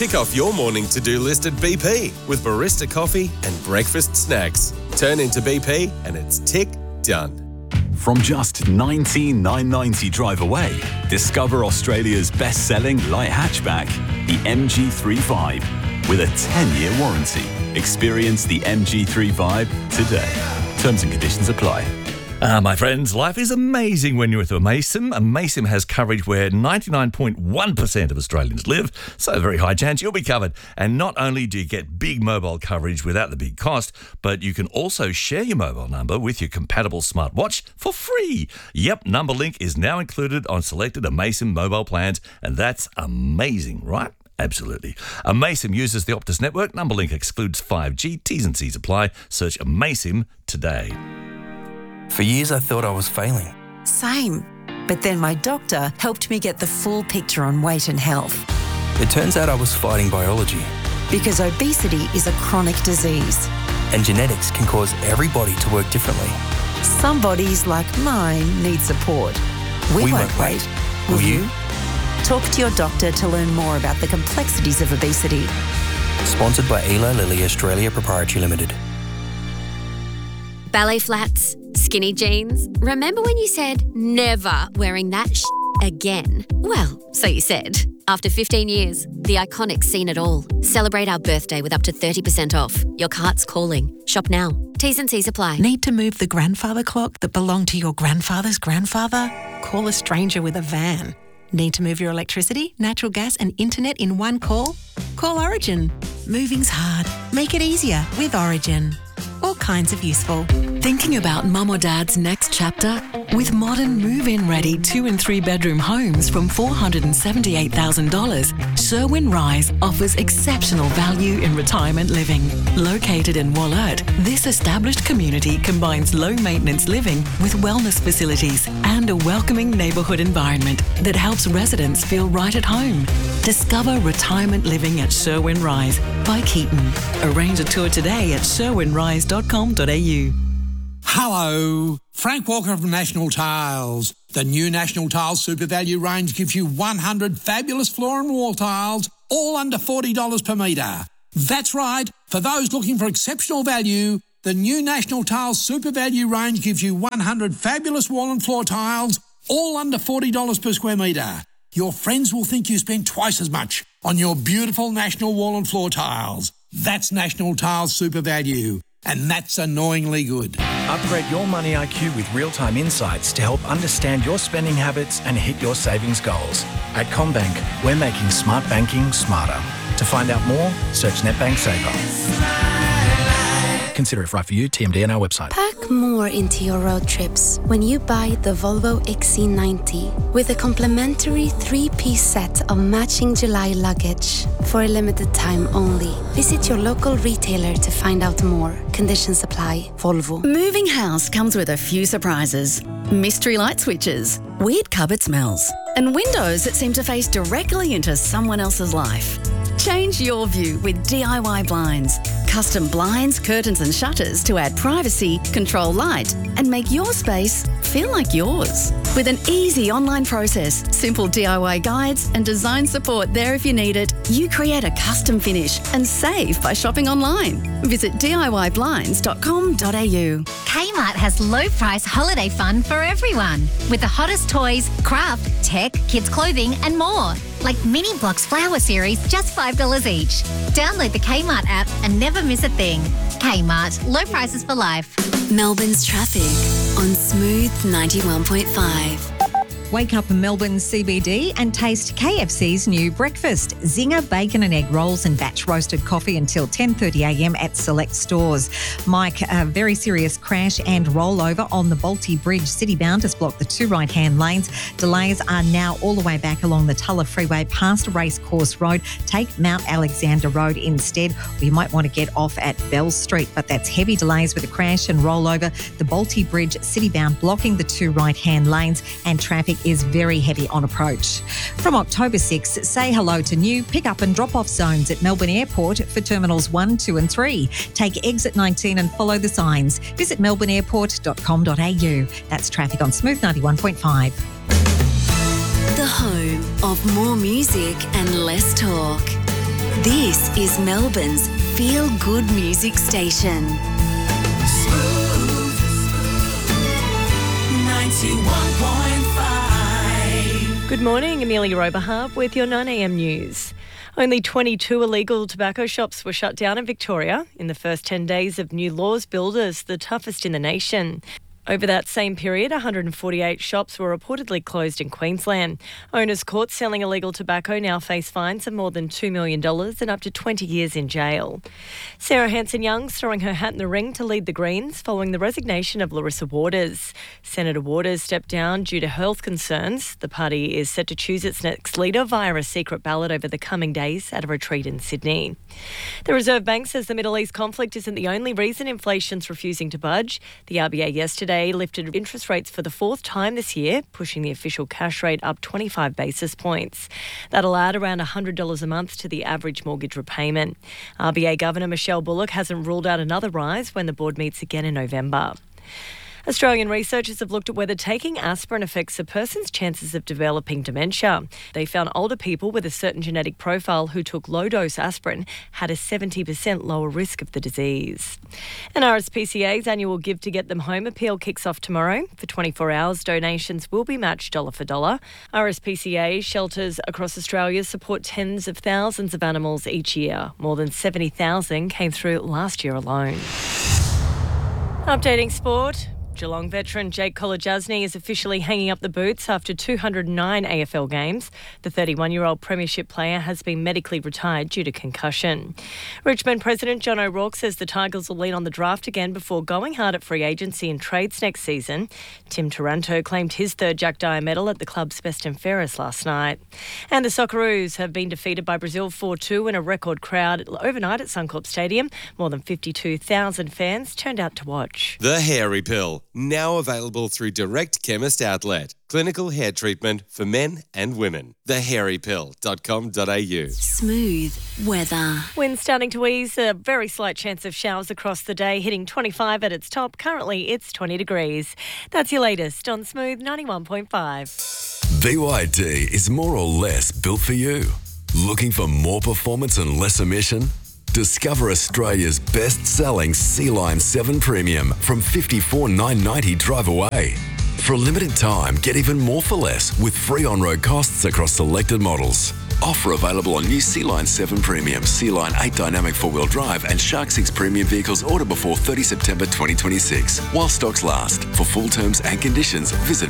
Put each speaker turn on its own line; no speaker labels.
Tick off your morning to-do list at BP with barista coffee and breakfast snacks. Turn into BP and it's tick done.
From just $19,990 drive away, discover Australia's best-selling light hatchback, the MG3 Vibe, with a 10-year warranty. Experience the MG3 Vibe today. Terms and conditions apply.
My friends, life is amazing when you're with Amaysim. Amaysim has coverage where 99.1% of Australians live, so a very high chance you'll be covered. And not only do you get big mobile coverage without the big cost, but you can also share your mobile number with your compatible smartwatch for free. Yep, Numberlink is now included on selected Amaysim mobile plans, and that's amazing, right? Absolutely. Amaysim uses the Optus network. Numberlink excludes 5G. T's and C's apply. Search Amaysim today.
For years, I thought I was failing.
Same. But then my doctor helped me get the full picture on weight and health.
It turns out I was fighting biology.
Because obesity is a chronic disease.
And genetics can cause every body to work differently.
Some bodies, like mine, need support. We won't wait. Will you? Talk to your doctor to learn more about the complexities of obesity.
Sponsored by Eli Lilly Australia Proprietary Limited.
Ballet flats, skinny jeans. Remember when you said never wearing that again? Well, so you said. After 15 years, the Iconic's seen it all. Celebrate our birthday with up to 30% off. Your cart's calling. Shop now. T's and C's apply.
Need to move the grandfather clock that belonged to your grandfather's grandfather? Call a stranger with a van. Need to move your electricity, natural gas and internet in one call? Call Origin. Moving's hard. Make it easier with Origin. All kinds of useful.
Thinking about mum or dad's next chapter? With modern move-in ready 2 and 3 bedroom homes from $478,000, Sherwin Rise offers exceptional value in retirement living. Located in Wollert, this established community combines low-maintenance living with wellness facilities and a welcoming neighbourhood environment that helps residents feel right at home. Discover retirement living at Sherwin Rise by Keaton. Arrange a tour today at sherwinrise.com.au.
Hello, Frank Walker from National Tiles. The new National Tiles Super Value range gives you 100 fabulous floor and wall tiles, all under $40 per metre. That's right, for those looking for exceptional value, the new National Tiles Super Value range gives you 100 fabulous wall and floor tiles, all under $40 per square metre. Your friends will think you spent twice as much on your beautiful National wall and floor tiles. That's National Tiles Super Value, and that's annoyingly good.
Upgrade your money IQ with real-time insights to help understand your spending habits and hit your savings goals. At CommBank, we're making smart banking smarter. To find out more, search NetBank Saver. Consider if right for you. TMD on our website.
Pack more into your road trips when you buy the Volvo XC90 with a complimentary 3-piece set of matching July luggage for a limited time only. Visit your local retailer to find out more. Conditions apply. Volvo.
Moving house comes with a few surprises. Mystery light switches, weird cupboard smells, and windows that seem to face directly into someone else's life. Change your view with DIY blinds. Custom blinds, curtains and shutters to add privacy, control light and make your space feel like yours. With an easy online process, simple DIY guides and design support there if you need it, you create a custom finish and save by shopping online. Visit DIYblinds.com.au.
Kmart has low price holiday fun for everyone with the hottest toys, craft, tech, kids clothing and more. Like Mini Blocks Flower Series, just $5 each. Download the Kmart app and never miss a thing. Kmart, low prices for life.
Melbourne's traffic on Smooth 91.5.
Wake up in Melbourne CBD and taste KFC's new breakfast. Zinger, bacon and egg rolls and batch roasted coffee until 10:30am at select stores. Mike, a very serious crash and rollover on the Balti Bridge. Citybound has blocked the 2 right-hand lanes. Delays are now all the way back along the Tulla Freeway past Racecourse Road. Take Mount Alexander Road instead. Or you might want to get off at Bell Street, but that's heavy delays with a crash and rollover. The Balti Bridge, Citybound blocking the 2 right-hand lanes and traffic is very heavy on approach. From October 6, say hello to new pick-up and drop-off zones at Melbourne Airport for Terminals 1, 2 and 3. Take exit 19 and follow the signs. Visit melbourneairport.com.au. That's traffic on Smooth 91.5.
The home of more music and less talk.
This is Melbourne's feel-good music station.
Smooth 91.5.
Good morning, Amelia Oberharp with your 9am news. Only 22 illegal tobacco shops were shut down in Victoria in the first 10 days of new laws billed, the toughest in the nation. Over that same period, 148 shops were reportedly closed in Queensland. Owners caught selling illegal tobacco now face fines of more than $2 million and up to 20 years in jail. Sarah Hanson-Young's throwing her hat in the ring to lead the Greens following the resignation of Larissa Waters. Senator Waters stepped down due to health concerns. The party is set to choose its next leader via a secret ballot over the coming days at a retreat in Sydney. The Reserve Bank says the Middle East conflict isn't the only reason inflation's refusing to budge. The RBA yesterday lifted interest rates for the fourth time this year, pushing the official cash rate up 25 basis points. That'll add around $100 a month to the average mortgage repayment. RBA Governor Michelle Bullock hasn't ruled out another rise when the board meets again in November. Australian researchers have looked at whether taking aspirin affects a person's chances of developing dementia. They found older people with a certain genetic profile who took low-dose aspirin had a 70% lower risk of the disease. And RSPCA's annual Give to Get Them Home appeal kicks off tomorrow. For 24 hours, donations will be matched dollar for dollar. RSPCA shelters across Australia support tens of thousands of animals each year. More than 70,000 came through last year alone. Updating sport. Geelong veteran Jake Kolodjasny is officially hanging up the boots after 209 AFL games. The 31-year-old premiership player has been medically retired due to concussion. Richmond President John O'Rourke says the Tigers will lean on the draft again before going hard at free agency and trades next season. Tim Taranto claimed his third Jack Dyer medal at the club's best and fairest last night. And the Socceroos have been defeated by Brazil 4-2 in a record crowd overnight at Suncorp Stadium. More than 52,000 fans turned out to watch.
The Hairy Pill, now available through Direct Chemist Outlet. Clinical hair treatment for men and women. thehairypill.com.au.
Smooth weather.
Wind starting to ease, a very slight chance of showers across the day, hitting 25 at its top. Currently, it's 20 degrees. That's your latest on Smooth 91.5.
BYD is more or less built for you. Looking for more performance and less emission? Discover Australia's best-selling Sea-Line 7 Premium from $54,990 drive away. For a limited time, get even more for less with free on-road costs across selected models. Offer available on new Sea-Line 7 Premium, Sea-Line 8 Dynamic 4-wheel drive and Shark 6 Premium vehicles order before 30 September 2026. While stocks last. For full terms and conditions, visit